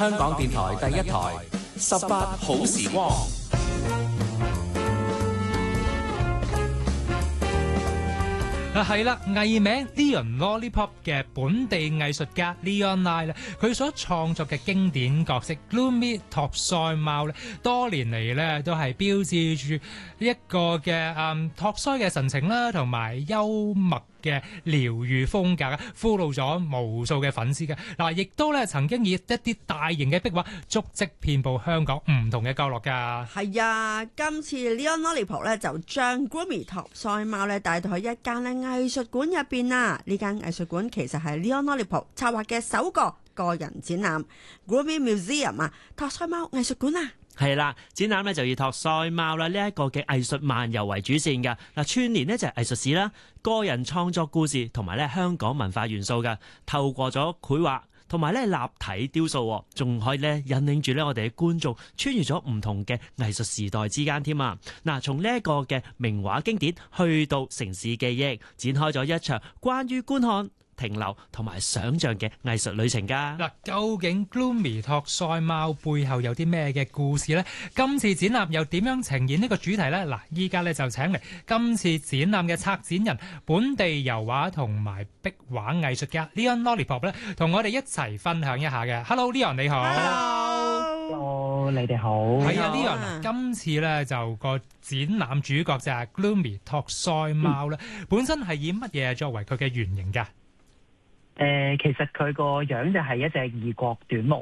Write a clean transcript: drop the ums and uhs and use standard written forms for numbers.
香港電台第一台18好時光。 係啦，藝名 Leon Lollipop 嘅本地藝術家 Leon Lai 咧，佢所創作嘅經典角色 Gloomy 托腮貓咧，多年嚟咧都係標誌住一個嘅托腮嘅神情啦，同埋幽默嘅療愈風格啊，俘虜咗無數嘅粉絲嘅嗱，亦都咧曾經以一啲大型嘅壁畫足跡遍佈香港唔同嘅角落㗎。 係啊，今次 Leon Lollipop 咧就將 Gloomy 托腮貓咧帶到去一間咧藝術館入邊啊！呢間藝術館其實係 Leon Lollipop 策劃嘅首個人展覽 Gloomy Museum 啊，托腮貓藝術館啊！ 係啦，展覽咧就以托腮貓啦呢一個嘅藝術漫遊為主線㗎。嗱，串聯呢就係藝術史啦、個人創作故事同埋咧香港文化元素㗎。透過咗繪畫同埋咧立體雕塑，仲可以咧引領住咧我哋嘅觀眾穿越咗唔同嘅藝術時代之間添啊！嗱，從呢一個嘅名畫經典去到城市記憶，展開咗一場關於觀看、停留同埋想像嘅藝術旅程㗎。 嗱，究竟 Gloomy 托腮貓背後有啲咩嘅故事呢？今次展覽又點樣呈現呢個主題呢？嗱，依家咧就請嚟今次展覽嘅策展人、本地油畫同埋壁畫藝術家 Leon Lollipop 咧，同我哋一齊分享一下嘅。Hello Leon 你好。 Hello，你哋好。 係啊 Leon，今次咧就個展覽主角就係 Gloomy 托腮貓咧，本身係以乜嘢作為佢嘅原型㗎？ 其實佢個樣就係一隻異國短毛